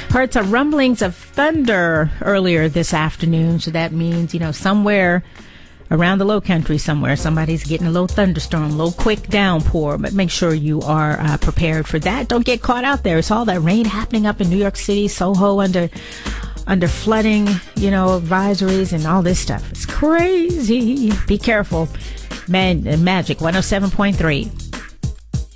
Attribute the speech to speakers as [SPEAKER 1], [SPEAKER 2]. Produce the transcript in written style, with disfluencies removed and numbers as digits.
[SPEAKER 1] Heard some rumblings of thunder earlier this afternoon. So that means, somewhere around the low country somewhere, somebody's getting a little thunderstorm, a little quick downpour. But make sure you are prepared for that. Don't get caught out there. It's all that rain happening up in New York City, Soho, under flooding, advisories and all this stuff. It's crazy. Be careful. Magic 107.3.